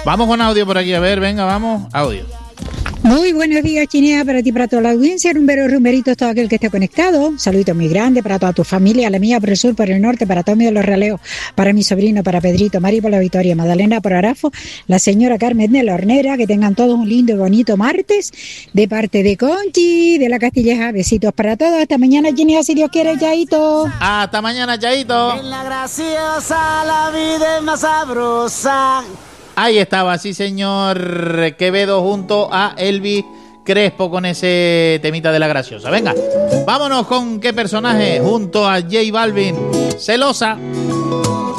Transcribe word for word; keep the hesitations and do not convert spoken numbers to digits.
Vamos con audio por aquí, a ver, venga, vamos, audio. Muy buenos días, Chinea, para ti, para toda la audiencia, rumberos, rumberitos, todo aquel que esté conectado. Un saludito muy grande para toda tu familia, la mía por el sur, por el norte, para Tommy de los Raleos, para mi sobrino, para Pedrito, Mari por la Victoria, Magdalena por Arafo, la señora Carmen de la Hornera, que tengan todos un lindo y bonito martes, de parte de Conchi, de la Castilleja. Besitos para todos, hasta mañana, Chinea, si Dios quiere, Yaito. Hasta mañana, Yaito. En la graciosa la vida es más sabrosa. Ahí estaba, sí señor, Quevedo junto a Elvis Crespo con ese temita de la graciosa. Venga, vámonos con qué personaje junto a J Balvin, Celosa.